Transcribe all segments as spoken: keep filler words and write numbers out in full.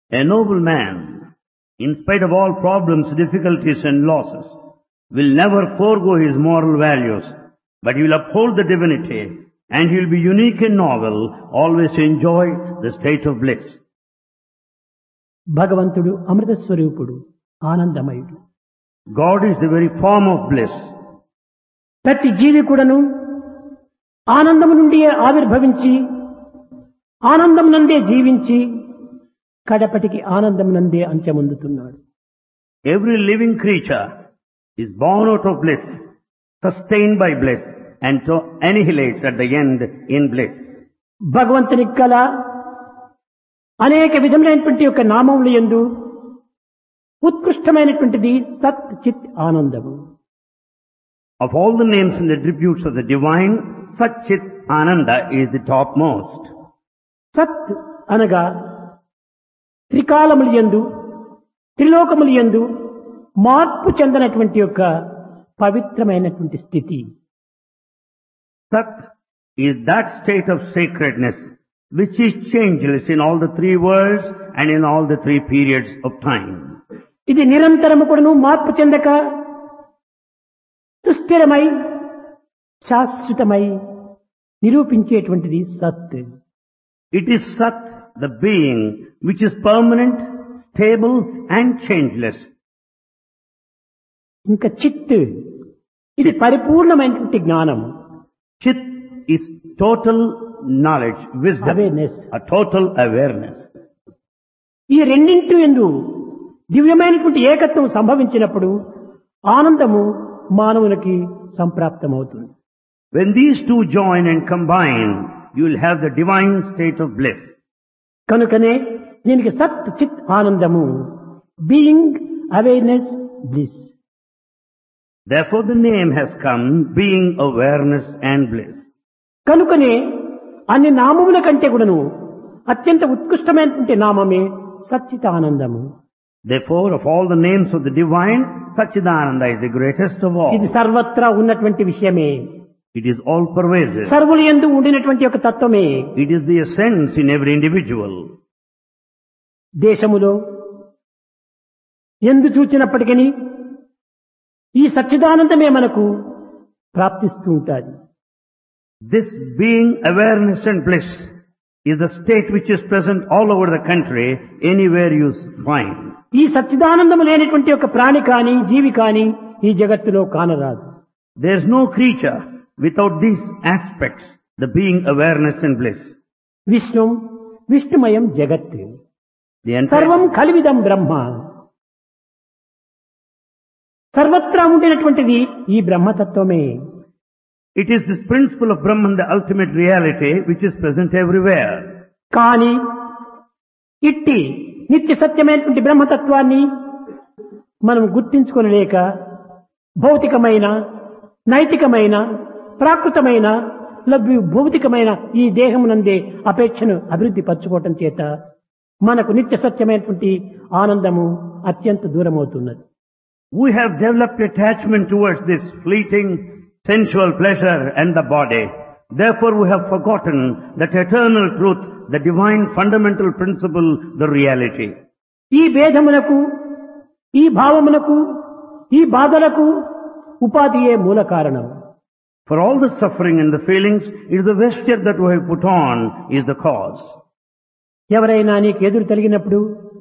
A noble man, in spite of all problems, difficulties and losses, will never forego his moral values, but he will uphold the divinity and he will be unique and novel, always enjoy the state of bliss. భగవంతుడు అమృత స్వరూపుడు, ఆనందమయుడు. God is the very form of bliss. ప్రతి జీవి కూడాను ఆనందము నుండి ఆవిర్భవించి ఆనందం నందే జీవించి కడపటికి ఆనందం నందే అంత్యమొందుతున్నాడు. Every living creature is born out of bliss, sustained by bliss, and to annihilates at the end in bliss. భగవంతునికి గల అనేక విధములైనటువంటి యొక్క నామములు యందు ఉత్కృష్టమైనటువంటిది సత్ చిత్ ఆనందము. Of all the names and the attributes of the divine, Sat Chit Ananda is the topmost. సత్ అనగా త్రికాలములు యందు త్రిలోకములు యందు మార్పు చెందనటువంటి యొక్క పవిత్రమైనటువంటి స్థితి. Sat is that state of sacredness which is changeless in all the three worlds and in all the three periods of time. ఇది నిరంతరము కూడాను మార్పు చెందక సుస్థిరమై శాశ్వతమై నిరూపించేటువంటిది సత్. It is Sat, the being, which is permanent, stable and changeless. ఇంకా చిత్ ఇది పరిపూర్ణమైనటువంటి జ్ఞానము. Chit is total knowledge, wisdom, awareness. a total awareness. ఈ రెండింటి యందు దివ్యమైనటువంటి ఏకత్వం సంభవించినప్పుడు ఆనందము మానవునికి సంప్రాప్తమవుతుంది. When these two join and combine, you will have the divine state of bliss. కనుకనే దీనికి సత్ చిత్ ఆనందము, being awareness bliss. Therefore the name has come, being awareness and bliss. కనుకనే అన్ని నామముల కంటే కూడాను అత్యంత ఉత్కృష్టమైనటువంటి నామమే సచ్చిత్ ఆనందము. Therefore, of all the names of the divine, Satchidananda is the greatest of all. ఇది సర్వత్రా ఉన్నటువంటి విషయమే. It is all pervasive. సర్వులు యందు ఉండినటువంటి ఒక తత్వమే. It is the essence in every individual. దేశములో ఎందు చూచినప్పటికీ ఈ సచ్చిదానందమే మనకు ప్రాప్తిస్తూ ఉంటుంది. This being awareness and bliss is the state which is present all over the country, anywhere you find. ఈ సచ్చిదానందము లేనటువంటి ఒక ప్రాణి కాని జీవి కాని ఈ జగత్తులో కానరాదు. There is no creature without these aspects, the being awareness and bliss. విష్ణుం విష్ణుమయం జగత్, The entire, సర్వం కలివిదం బ్రహ్మ. సర్వత్రా ఉండినటువంటిది ఈ బ్రహ్మతత్వమే. it is this principle of Brahman, the ultimate reality, which is present everywhere. కానీ ఇట్టి నిత్య సత్యమైనటువంటి బ్రహ్మతత్వాన్ని మనం గుర్తించుకొనలేక భౌతికమైన నైతికమైన ప్రాకృతమైన లభ్యు భౌతికమైన ఈ దేహమునందే అపేక్షను అభివృద్ధి పరచుకోవటం చేత మనకు నిత్య సత్యమైనటువంటి ఆనందము అత్యంత దూరమవుతున్నది. We have developed attachment towards this fleeting sensual pleasure and the body. Therefore we have forgotten that eternal truth, the divine fundamental principle, the reality. ఈ భేదమునకు ఈ భావమునకు ఈ బాధలకు ఉపాధియే మూల కారణం. For all the suffering and the feelings, it is the vesture that we have put on is the cause. ఎవరైనా నీకు ఎదురు తగిలినప్పుడు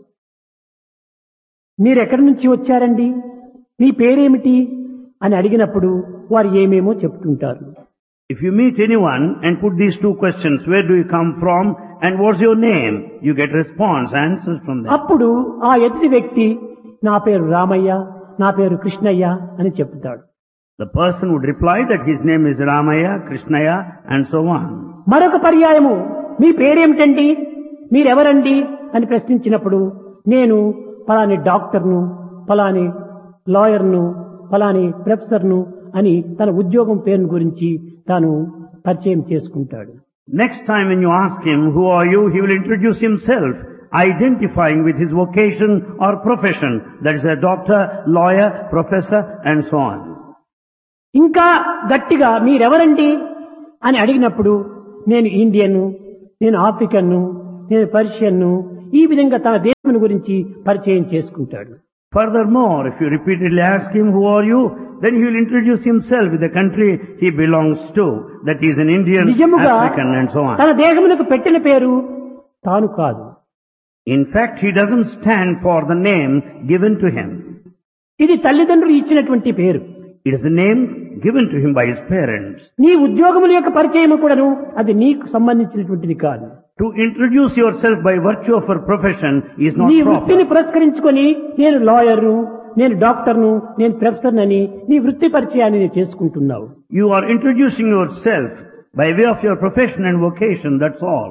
మీరెక్కడి నుంచి వచ్చారండి, మీ పేరేమిటి అని అడిగినప్పుడు వారు ఏమేమో చెప్తుంటారు. If you meet anyone and put these two questions, where do you come from and what's your name, you get response, answers from them. అప్పుడు ఆ ఎదుటి వ్యక్తి నా పేరు రామయ్య, నా పేరు కృష్ణయ్య అని చెప్తాడు. The person would reply that his name is Ramaya, Krishnaya and so on. మరొక పర్యాయము మీ పేరేమిటండి, మీరెవరండి అని ప్రశ్నించినప్పుడు నేను ఫలాని డాక్టర్ను, ఫలాని లాయర్ను, ఫలాని ప్రొఫెసర్ను అని తన ఉద్యోగం పేరు గురించి తాను పరిచయం చేసుకుంటాడు. Next time when you ask him, who are you, he will introduce himself, identifying with his vocation or profession. That is a doctor, lawyer, professor and so on. ఇంకా గట్టిగా మీరెవరండి అని అడిగినప్పుడు నేను ఇండియన్ను, నేను ఆఫ్రికన్ను, నేను పర్షియన్ను ఈ విధంగా తన దేశమును గురించి పరిచయం చేసుకుంటాడు. Furthermore, if you repeatedly ask him, who are you? Then he will introduce himself with the country he belongs to. That he is an Indian, నిజముగా African and so on. తన దేహమునకు పెట్టిన పేరు తాను కాదు. In fact, he doesn't stand for the name given to him. ఇది తల్లిదండ్రులు ఇచ్చినటువంటి పేరు. It is a name given to him by his parents. నీ ఉద్యోగముల యొక్క పరిచయము కూడాను అది నీకు సంబంధించినటువంటిది కాదు. To introduce yourself by virtue of your profession is not నీ proper. వృత్తిని పురస్కరించుకొని నేను లాయర్ను, నేను డాక్టర్ను, నేను ప్రొఫెసర్ అని నీ వృత్తి పరిచయాన్ని నీవు చేసుకుంటున్నావు. You are introducing yourself by way of your profession and vocation, that's all.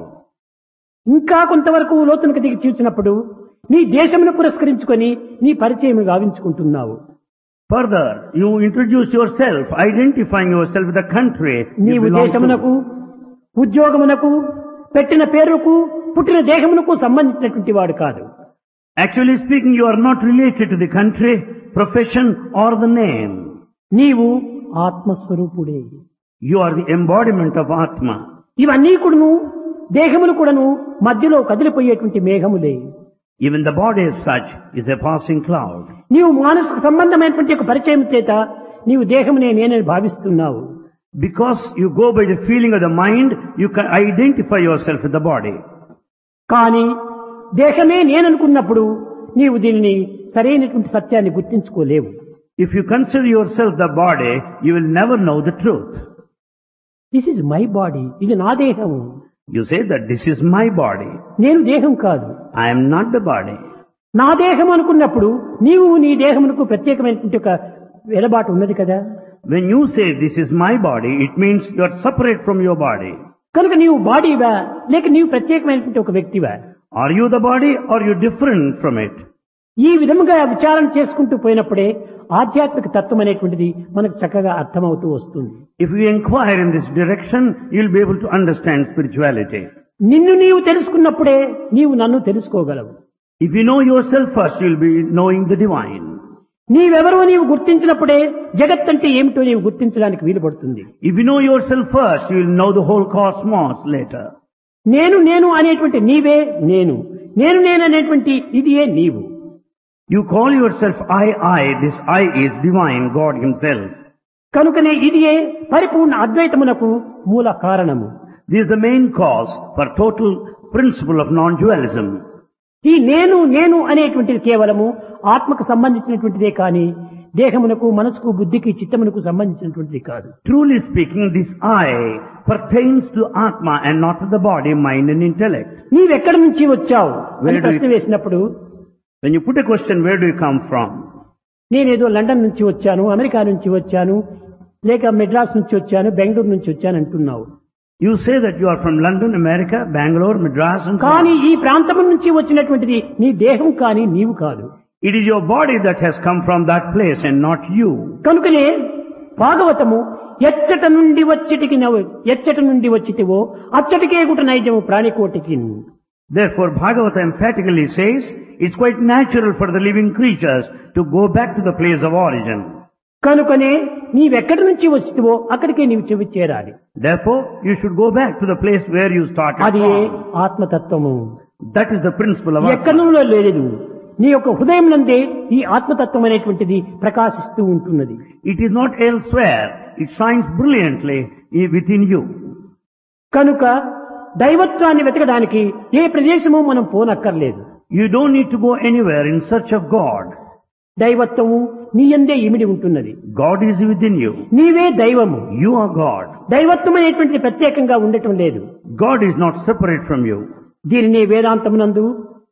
ఇంకా కొంతవరకు లోతునికి దిగి చూసినప్పుడు నీ దేశమును పురస్కరించుకొని నీ పరిచయం గావించుకుంటున్నావు. Further, you introduce yourself, identifying yourself with the country you నీవు belong దేశమునకు, to. ఉద్యోగమునకు, పెట్టిన పేరుకు, పుట్టిన దేహమునకు సంబంధించినటువంటి వాడు కాదు. Actually speaking, you are not related to the country, profession or the name. నీవు ఆత్మస్వరూపుడే. You are the embodiment of Atma. ఇవన్నీ కూడాను దేహములు కూడాను మధ్యలో కదిలిపోయేటువంటి మేఘములే. Even the body as such is a passing cloud. నీవు మానసిక సంబంధమైనటువంటి ఒక పరిచయం చేత నీవు దేహమునే నేనని భావిస్తున్నావు. Because you go by the feeling of the mind, you can identify yourself with the body. కానీ దేహమే నేననుకున్నప్పుడు నీవు దీనిని సరైనటువంటి సత్యాన్ని గుర్తించుకోలేవు. If you consider yourself the body, you will never know the truth. This is my body, ఇది నా దేహము. You say that this is my body. నేను దేహం కాదు. I am not the body. నా దేహం అనుకున్నప్పుడు నీవు నీ దేహమునకు ప్రత్యేకమైనటువంటి ఒక వెలబాటు ఉన్నది కదా. When you say this is my body, it means you are separate from your body. కనుక నీవు బాడీవా లేక నీవు ప్రత్యేకమైనటువంటి ఒక వ్యక్తివా? Are you the body or are you different from it? ఈ విధముగా విచారణ చేసుకుంటూ పోయినప్పుడే ఆధ్యాత్మిక తత్వం అనేటువంటిది మనకు చక్కగా అర్థమవుతూ వస్తుంది. If you inquire in this direction, you will be able to understand spirituality. నిన్ను నీవు తెలుసుకున్నప్పుడే నీవు నన్ను తెలుసుకోగలవు. If you know yourself first, you will be knowing the divine. నీవెవరో నీవు గుర్తించినప్పుడే జగత్ అంటే ఏమిటో నీవు గుర్తించడానికి వీలు పడుతుంది. If you know yourself first, you will know the whole cosmos later. నేను నేను అనేటువంటి నీవే నేను, నేను నేను అనేటువంటి ఇదియే నీవు. You call yourself I, I. This I is divine, God himself. కనుకనే ఇదియే పరిపూర్ణ అద్వైతమునకు మూల కారణము. This is the main cause for total principle of non-dualism. ఈ నేను నేను అనేటువంటిది కేవలము ఆత్మకు సంబంధించినటువంటిదే కానీ దేహమునకు, మనసుకు, బుద్ధికి, చిత్తమునకు సంబంధించినటువంటిది కాదు. Truly speaking, this I pertains to Atma and not to the body, mind and intellect. నీవెక్కడి నుంచి వచ్చావు Where అని do ప్రశ్న you- వేసినప్పుడు When you put a question, where do you come from? నేనేదో లండన్ నుంచి వచ్చాను, అమెరికా నుంచి వచ్చాను, లేక మెడ్రాస్ నుంచి వచ్చాను, బెంగళూరు నుంచి వచ్చాను అంటున్నావు. You say that you are from London, America, Bangalore, Madras and so కానీ on. ఈ ప్రాంతం నుంచి వచ్చినటువంటిది నీ దేహం కానీ నీవు కాదు. It is your body that has come from that place and not you. కనుకనే భాగవతము ఎచ్చట నుండి వచ్చటికి నవ్వు ఎచ్చట నుండి వచ్చితివో అచ్చటికే గుట నైజము ప్రాణికోటికి. Therefore, Bhagavata emphatically says, it's quite natural for the living creatures to go back to the place of origin. కనుకనే నీవెక్కడి నుంచి వచ్చితివో అక్కడికే నీవు చెవి చేరాలి. Therefore, you should go back to the place where you started అది from. ఆత్మతత్వము. That is the principle of ఎక్కడో Atma. లేదు, నీ యొక్క హృదయం నందే ఈ ఆత్మతత్వం అనేటువంటిది ప్రకాశిస్తూ ఉంటున్నది. It is not elsewhere. It shines brilliantly within you. కనుక దైవత్వాన్ని వెతకడానికి ఏ ప్రదేశము మనం పోనక్కర్లేదు. You don't need to go anywhere in search of God. దైవత్వము నీ యందే ఇమిడి ఉంటున్నది. God is within you. నీవే దైవము. You are God. దైవత్వం అనేటువంటిది ప్రత్యేకంగా ఉండటం లేదు. God is not separate from you. దీనిని వేదాంతమునందు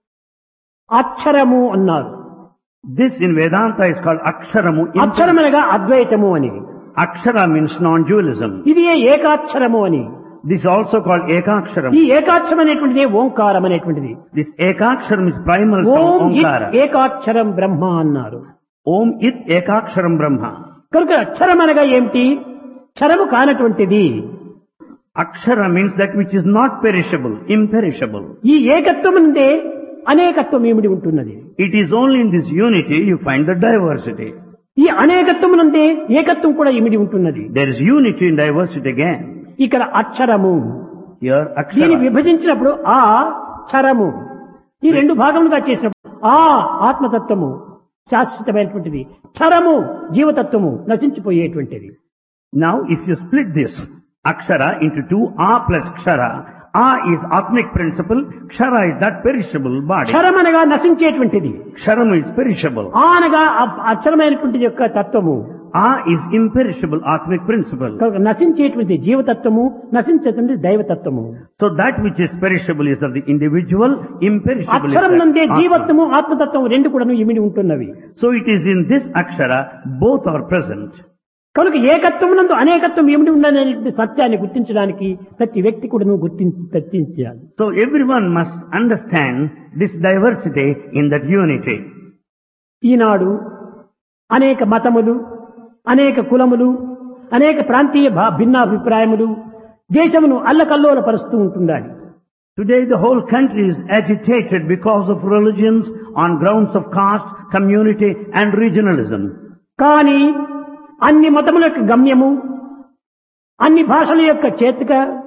అక్షరము అన్నారు. This in Vedanta is called Aksharamu. అక్షరం అనగా అద్వైతము అని. Akshara means non-dualism. ఇది ఏకాక్షరము అని. This is also called Ekaksharam. ఈ ఏకాక్షరం అనేటువంటిది ఓంకారం అనేటువంటిది. This Ekaksharam is primal Om sound ఇత్ Omkara. ఏకాక్షరం బ్రహ్మ అన్నారు. Om it Ekaksharam Brahma. కనుక అక్షరం అనగా ఏమిటి? క్షరము కానటువంటిది. Akshara means that which is not perishable, imperishable. ఈ ఏకత్వం నుండే అనేకత్వం ఏమిడి ఉంటున్నది. It is only in this unity you find the diversity. ఈ అనేకత్వం నుండే ఏకత్వం కూడా ఇమిడి ఉంటున్నది. There is unity in diversity again. ఇక్కడ అక్షరము Here దీన్ని Akshara. విభజించినప్పుడు ఆ క్షరము ఈ రెండు భాగములుగా చేసినప్పుడు ఆ ఆత్మతత్వము శాశ్వతమైనటువంటిది, క్షరము జీవతత్వము నశించిపోయేటువంటిది. Now, if you split this akshara into two, A plus kshara, A is atmic principle, kshara is that perishable body. క్షరం అనగా నశించేటువంటిది, Ksharam is perishable. ఆ అనగా అ- అక్షరమైనటువంటి యొక్క తత్వము. A is imperishable atmic principle. కనుక నశించేటువంటి జీవతత్వము, నశించేటువంటి దైవతత్వము. So that which is perishable is of the individual, imperishable is అక్షరం నందే that జీవత్వము, ఆత్మతత్వం రెండు కూడా ఇమిడి ఉంటున్నవి. So it is in this akshara, both are present. కనుక ఏకత్వమునందు అనేకత్వం ఏమిటి ఉన్నదనేటువంటి సత్యాన్ని గుర్తించడానికి ప్రతి వ్యక్తి కూడా నువ్వు గుర్తించి గుర్తించాలి. So everyone must understand this diversity in that unity. ఈనాడు అనేక మతములు, అనేక కులములు, అనేక ప్రాంతీయ భా- భిన్నాభిప్రాయములు దేశమును అల్లకల్లోల పరుస్తూ ఉంటున్నాయి. Today the whole country is agitated because of religions on grounds of caste, community and regionalism. కానీ అన్ని మతముల యొక్క గమ్యము, అన్ని భాషల యొక్క చేతిక,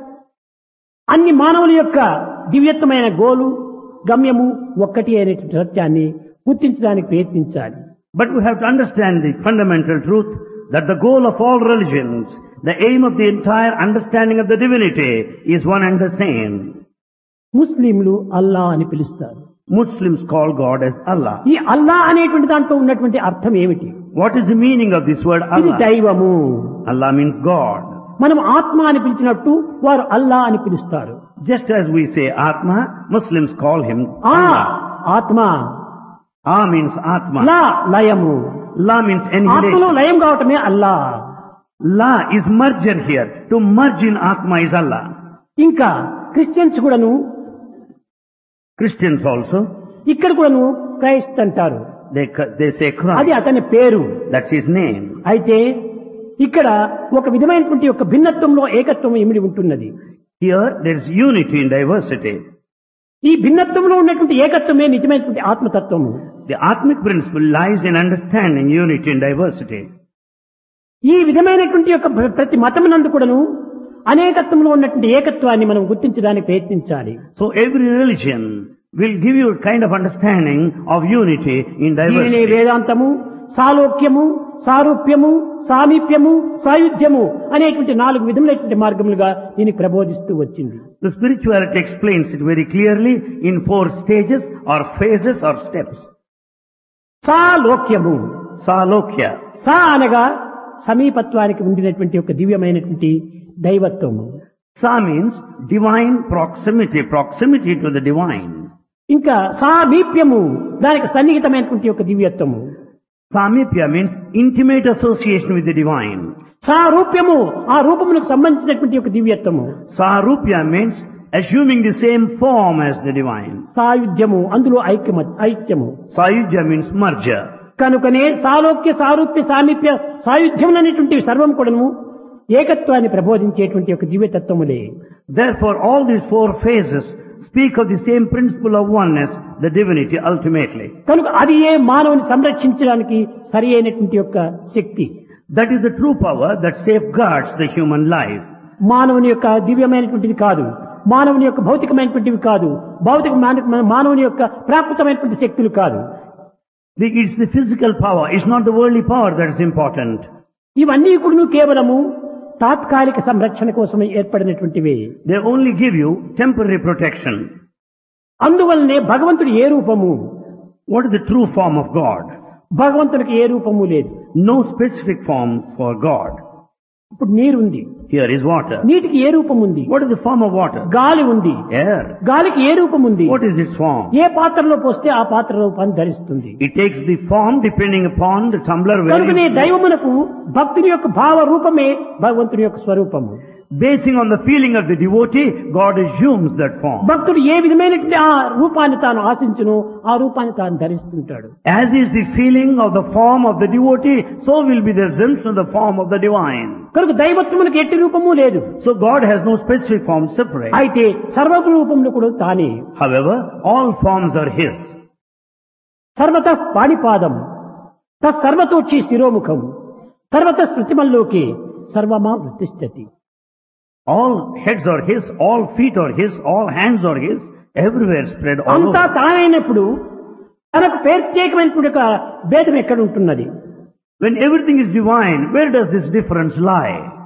అన్ని మానవుల యొక్క దివ్యత్వమైన గోలు గమ్యము ఒక్కటి అయినటువంటి సత్యాన్ని గుర్తించడానికి ప్రయత్నించాలి. But we have to understand the fundamental truth that the goal of all religions, the aim of the entire understanding of the divinity is one and the same. ముస్లింలు అల్లా అని పిలుస్తారు. Muslims call God as Allah. ఈ అల్లా అనేటువంటి దాంట్లో ఉన్నటువంటి అర్థం ఏమిటి? What is the meaning of this word ఇది Allah? దైవము. Allah means God. మనం ఆత్మ అని పిలిచినట్టు వారు అల్లా అని పిలుస్తారు. Just as we say Atma, Muslims call him ఆ Allah. ఆత్మ, A means Atma. లా లయము. La means ఆత్మలో annihilation. లయం కావటమే అల్లా. La is merger here. To merge in Atma is Allah. ఇంకా క్రిస్టియన్స్ కూడాను Christians also, ఇక్కడ కూడాను క్రైస్ట్ అంటారు. they, they say అది Christ. అతని పేరు. That's his name. అయితే ఇక్కడ ఒక విధమైనటువంటి యొక్క భిన్నత్వంలో ఏకత్వం ఇమిడి ఉంటున్నది. Here there is unity in diversity. ఈ భిన్నత్వంలో ఉన్నటువంటి ఏకత్వమే నిజమైనటువంటి ఆత్మతత్వము. The Atmic principle lies in understanding unity in diversity. ఈ విధమైనటువంటి యొక్క ప్ర- ప్రతి మతమునందు కూడాను అనేకత్వంలో ఉన్నటువంటి ఏకత్వాన్ని మనం గుర్తించడానికి ప్రయత్నించాలి. So every religion will give you a kind of understanding of unity in దీనినే diversity. వేదాంతము, సాలోక్యము, సారూప్యము, సామీప్యము, సాయుధ్యము అనేటువంటి నాలుగు విధములైనటువంటి మార్గములుగా దీన్ని ప్రబోధిస్తూ వచ్చింది. The spirituality explains it very clearly in four stages or phases or steps. సాలోక్యము, Salokya. సా అనగా సమీపత్వానికి ఉండినటువంటి ఒక దివ్యమైనటువంటి దైవత్వము. Sa means divine proximity, proximity to the divine. ఇంకా సామీప్యము దానికి సన్నిహితమైనటువంటి ఒక దివ్యత్వము. Samipya means intimate association with the divine. సారూప్యము ఆ రూపములకు సంబంధించినటువంటి ఒక దివ్యత్వము. Sarupya means assuming the same form as the divine. సాయుధ్యము అందులో ఐక్యమ ఐక్యము. Sayujya means merger. కనుకనే సాలోక్య, సారూప్య, సామీప్య, సాయుధ్యం అనేటువంటి సర్వం కూడాను ఏకత్వాన్ని ప్రబోధించేటువంటి ఒక దివ్యతత్వములే. Therefore all these four phases speak of the same principle of oneness, the divinity ultimately. కనుక అది ఏ మానవుని సంరక్షించడానికి సరి అయినటువంటి యొక్క శక్తి. That is the true power that safeguards the human life. మానవుని యొక్క దివ్యమైనటువంటిది కాదు, మానవుని యొక్క భౌతికమైనటువంటివి కాదు, భౌతిక మాన- మానవుని యొక్క ప్రాకృతమైనటువంటి శక్తులు కాదు. The, it's the physical power, it's not the worldly power that is important. ఇవన్నీ కూడా కేవలము తాత్కాలిక సంరక్షణ కోసం ఏర్పడినటువంటివే. They only give you temporary protection. అందువల్లనే భగవంతుడు ఏ రూపము, What is the true form of God? భగవంతునికి ఏ రూపము లేదు. No specific form for God. ఇప్పుడు నీరు ఉంది, Here is water. నీటికి ఏ రూపం ఉంది? What is the form of water? గాలి ఉంది, Air. గాలికి ఏ రూపం ఉంది? What is its form? ఏ పాత్రలో పోస్తే ఆ పాత్ర రూపాన్ని ధరిస్తుంది. It takes the form depending upon the tumbler where కనుకనే you- దైవమునకు భక్తుని యొక్క భావ రూపమే భగవంతుని యొక్క స్వరూపము. Basing on the feeling of the devotee, God assumes that form. భక్తుడు ఏ విధమైనటువంటి ఆ రూపాన్ని తాను ఆశించును ఆ రూపాన్ని తాను ధరిస్తుంటాడు. As is the feeling of the form of the devotee, so will be the assumption of the form of the divine. కనుక దైవత్వమునకు ఎట్టి రూపము లేదు. So God has no specific form separate. అయితే సర్వ రూపంలో కూడా తానే. However, all forms are His. సర్వత పాణిపాదం తత్సర్వతోచ్చి శిరోముఖం సర్వత స్మృతిమల్లోకి సర్వమా వృత్తిష్టతి. All heads are His, all feet are His, all hands are His, everywhere spread all అంతా over. తానైనప్పుడు తనకు ప్రత్యేకమైనటువంటి ఒక భేదం ఎక్కడ ఉంటున్నది? When everything is divine, where does this difference lie?